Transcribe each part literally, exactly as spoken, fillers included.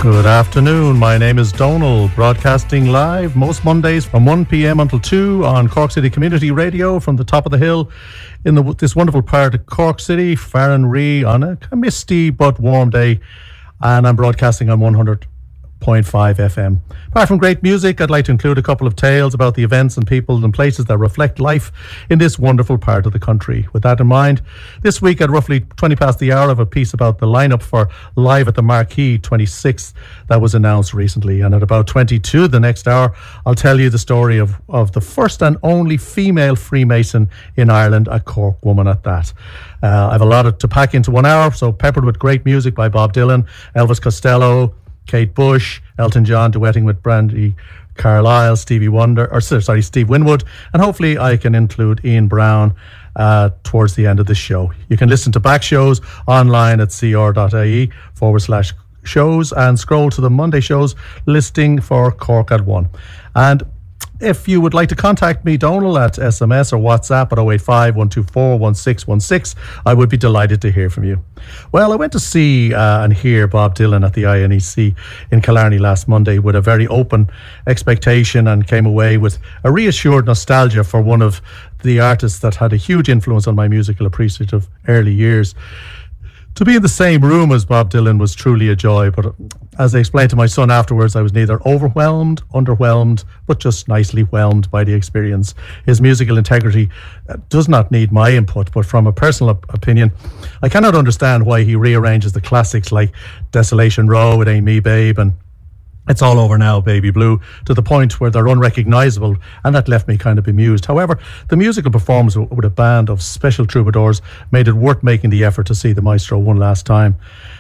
Good afternoon. My name is Donal, broadcasting live most Mondays from one p.m. until two on Cork City Community Radio from the top of the hill in the, this wonderful part of Cork City, Farranree, on a misty but warm day. And I'm broadcasting on one hundred point five F M. Apart from great music, I'd like to include a couple of tales about the events and people and places that reflect life in this wonderful part of the country. With that in mind, this week at roughly twenty past the hour, I have a piece about the lineup for Live at the Marquee twenty-sixth that was announced recently. And at about twenty-two the next hour, I'll tell you the story of, of the first and only female Freemason in Ireland, a Cork woman at that. Uh, I have a lot of, to pack into one hour, so peppered with great music by Bob Dylan, Elvis Costello, Kate Bush, Elton John duetting with Brandy Carlisle, Stevie Wonder, or sorry, Steve Winwood, and hopefully I can include Ian Brown uh, towards the end of the show. You can listen to back shows online at cr.ie forward slash shows and scroll to the Monday shows listing for Cork at one. And if you would like to contact me, Donal, at S M S or WhatsApp at oh eight five, one two four, one six one six, I would be delighted to hear from you. Well, I went to see uh, and hear Bob Dylan at the I N E C in Killarney last Monday with a very open expectation and came away with a reassured nostalgia for one of the artists that had a huge influence on my musical appreciative early years. To be in the same room as Bob Dylan was truly a joy, but as I explained to my son afterwards, I was neither overwhelmed, underwhelmed, but just nicely whelmed by the experience. His musical integrity does not need my input, but from a personal op- opinion, I cannot understand why he rearranges the classics like Desolation Row, It Ain't Me Babe, and It's All Over Now, Baby Blue, to the point where they're unrecognisable, and that left me kind of bemused. However, the musical performance with a band of special troubadours made it worth making the effort to see the maestro one last time.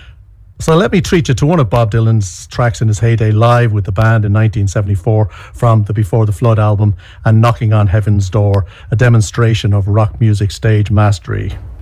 So let me treat you to one of Bob Dylan's tracks in his heyday, live with the band in nineteen seventy-four from the Before the Flood album and Knocking on Heaven's Door, a demonstration of rock music stage mastery.